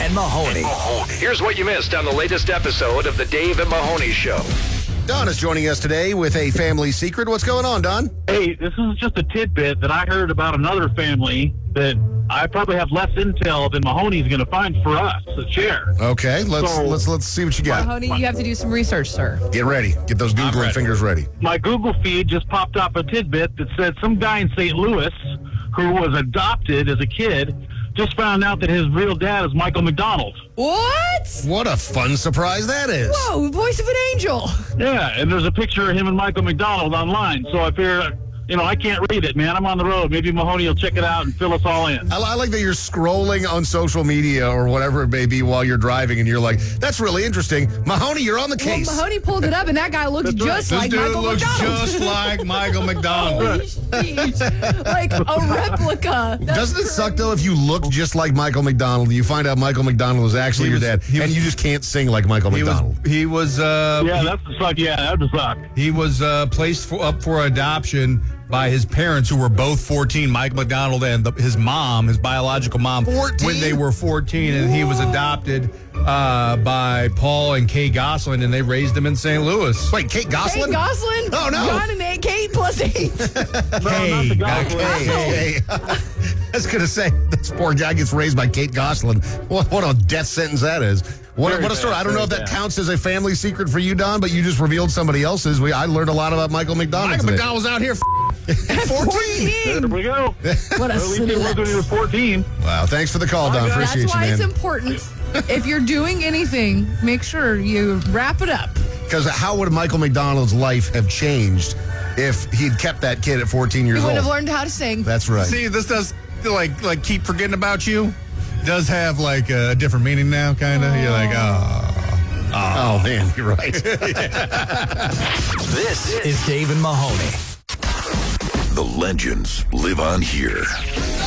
and Mahoney. Here's what you missed on the latest episode of the Dave and Mahoney Show. Don is joining us today with a family secret. What's going on, Don? Hey, this is just a tidbit that I heard about another family that I probably have less intel than Mahoney's going to find for us to share. Okay, let's see what you got. Mahoney, you have to do some research, sir. Get ready. Get those Googling fingers ready. My Google feed just popped up a tidbit that said some guy in St. Louis who was adopted as a kid just found out that his real dad is Michael McDonald. What? What a fun surprise that is. Whoa, voice of an angel. Yeah, and there's a picture of him and Michael McDonald online. So I figure, I can't read it, man. I'm on the road. Maybe Mahoney will check it out and fill us all in. I like that you're scrolling on social media or whatever it may be while you're driving, and you're like, that's really interesting. Mahoney, you're on the case. Well, Mahoney pulled it up, and that guy looks just like Michael McDonald. This dude looks just like Michael McDonald. Holy sheesh. Like a replica. Doesn't it suck, though, if you look just like Michael McDonald, you find out Michael McDonald was actually your dad, and you just can't sing like Michael McDonald? He was that would suck. He was placed up for adoption by his parents, who were both 14, Mike McDonald and his mom, his biological mom, 14? when they were 14, and he was adopted by Paul and Kay Gosselin, and they raised him in St. Louis. Wait, Kate Gosselin? Kate Gosselin? Oh, no. John and 8, Kate plus 8. Kay, not Hey. I was going to say, this poor guy gets raised by Kate Gosselin. What a death sentence that is. What a story. I don't know if that counts as a family secret for you, Don, but you just revealed somebody else's. I learned a lot about Michael McDonald Michael today. McDonald's out here 14. There we go. What a At least he was when he was 14. Wow, thanks for the call, Don. Appreciate That's you, why man. it's important. If you're doing anything, make sure you wrap it up. Because how would Michael McDonald's life have changed if he'd kept that kid at 14 years You old? would have learned how to sing. That's right. See, this does like keep forgetting about you. Does have like a different meaning now, kind of. You're like, Oh, man, you're right. This is Dave and Mahoney. The legends live on here.